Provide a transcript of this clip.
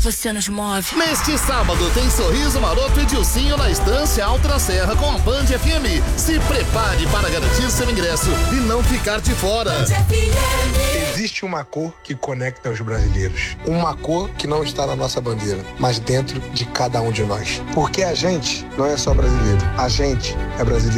você nos move. Neste sábado tem Sorriso Maroto e Dilcinho na Estância Alta da Serra com a Band FM. Se prepare para garantir seu ingresso e não ficar de fora. Existe uma cor que conecta os brasileiros. Uma cor que não está na nossa bandeira, mas dentro de cada um de nós. Porque a gente não é só brasileiro. A gente é brasileiro.